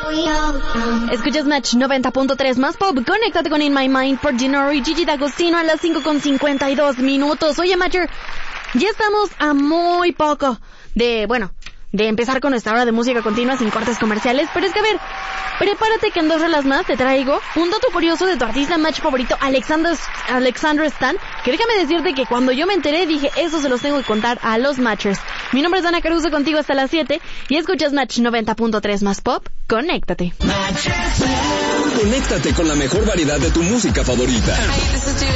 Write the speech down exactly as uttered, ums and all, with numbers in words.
Escuchas Match noventa punto tres más pop. Conéctate con In My Mind por Dinoro y Gigi D'Agostino a las cinco con cincuenta y dos minutos. Oye, Matcher, ya estamos a muy poco de, bueno, de empezar con nuestra hora de música continua sin cortes comerciales. Pero es que, a ver, prepárate que en dos rolas más te traigo un dato curioso de tu artista Match favorito, Alexander, Alexander Stan, que déjame decirte que cuando yo me enteré dije, eso se los tengo que contar a los Matchers. Mi nombre es Ana Caruso, contigo hasta las siete, y escuchas Match noventa punto tres más pop. Conéctate. Conéctate con la mejor variedad de tu música favorita.